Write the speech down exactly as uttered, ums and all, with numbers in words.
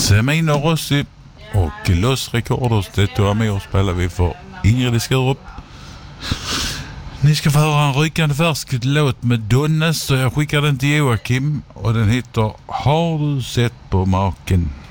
Semino Rossi och Los Recordos, det tog jag med och spelar vi för Ingrid i Skurup. Ni ska få höra en rykande färsk låt med Donnes, så jag skickar den till Joakim och den heter Har du sett på maken?